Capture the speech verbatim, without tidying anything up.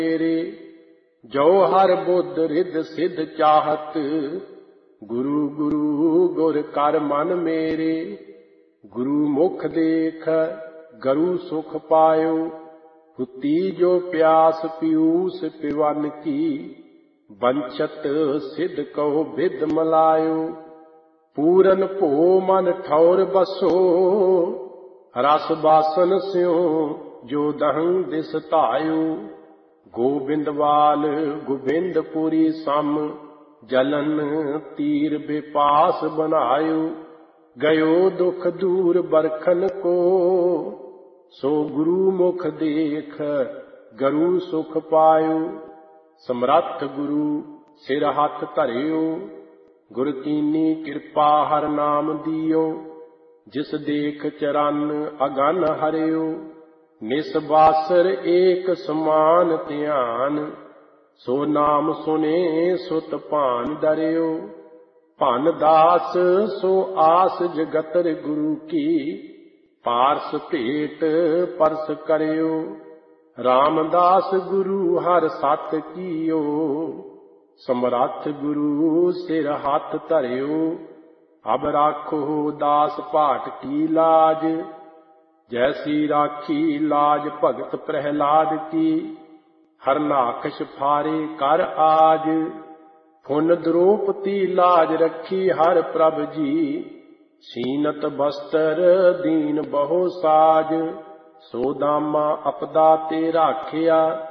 मेरे। जो हर बुद्ध रिद सिद्ध चाहत, गुरु गुरु गुर कर मन मेरे। गुरु मुख देख गरु सुख पायो, हुती जो प्यास पीयूष पिवन की। बंचत सिद्ध कहो विद मलायो, पूरन भो मन ठौर बसो। रस बासन स्यो जो दहं दिस धायो, गोबिंदवाल गोबिंदपुरी सम। जलन तीर बेपास बनायो, गयो दुख दूर बरखन को। सो गुरु मुख देख गरु सुख पायो। समरथ गुरु सिर हथ धरियो, गुर कीनी कृपा हर नाम दियो। जिस देख चरण अगन हरियो, निसबासर एक समान ध्यान। सो नाम सुने सुत भान डरियो, भन दास सो आस जगतर गुरु की। पारस भेट परस करियो, रामदास गुरु हर सत कियो। समरथ गुरु सिर हाथ धरियो, अब राखो दास पाट की लाज। जैसी राखी लाज भगत प्रहलाद की, हरनाकश फारे कर आज। फुन द्रौपदी लाज रखी हर प्रभ जी, सीनत बस्तर दीन बहु साज। सो दामा अपदा ते राखिया,